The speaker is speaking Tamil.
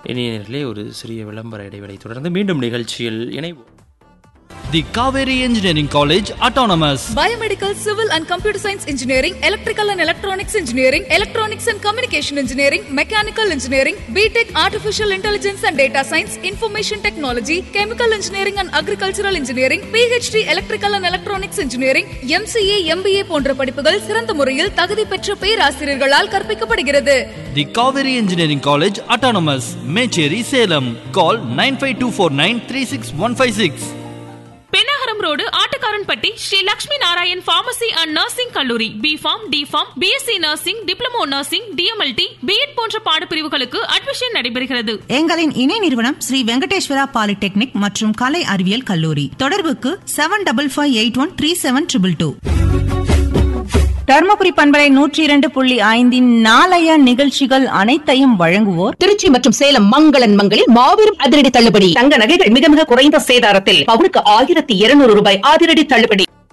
இணையர்களே ஒரு சிறிய விளம்பர இடைவெளி தொடர்ந்து மீண்டும் நிகழ்ச்சியில் இணைவோம். The Kaveri Engineering College Autonomous. Biomedical, Civil and Computer Science Engineering, Electrical and Electronics Engineering, Electronics and Communication Engineering, Mechanical Engineering, BTech Artificial Intelligence and Data Science, Information Technology, Chemical Engineering and Agricultural Engineering, PhD Electrical and Electronics Engineering, MCA, MBA போன்ற படிப்புகள் சிறந்த முறையில் தகுதி பெற்ற பேராசிரியர்களால் கற்பிக்கப்படுகிறது. The Kaveri Engineering College Autonomous. Mecheri, Salem. Call 9524936156. Pennagaram road Attukaranpatti Sri Lakshmi Narayan pharmacy and nursing கல்லூரி B.Pharm, D.Pharm, BSc nursing, diploma nursing, DMLT, B.Ed போன்ற பாடப்பிரிவுகளுக்கு அட்மிஷன் நடைபெறுகிறது. எங்களின் இணை நிறுவனம் ஸ்ரீ வெங்கடேஸ்வரா பாலிடெக்னிக் மற்றும் கலை அறிவியல் கல்லூரி. தொடர்புக்கு 75513722. தர்மபுரி பண்பலை 102.5 நாளைய நிகழ்ச்சிகள் அனைத்தையும் வழங்குவோர் திருச்சி மற்றும் சேலம் மங்களன் மங்களில் மாபெரும் அதிரடி தள்ளுபடி. தங்க நகைகள் மிக மிக குறைந்த சேதாரத்தில் பவுனுக்கு 1200 ரூபாய் அதிரடி தள்ளுபடி.